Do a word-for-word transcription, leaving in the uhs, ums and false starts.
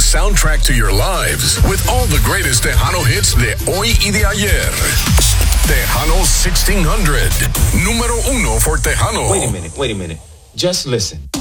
soundtrack to your lives with all the greatest Tejano hits de hoy y de ayer. Tejano sixteen hundred, número uno for Tejanos. Wait a minute, wait a minute. Just listen.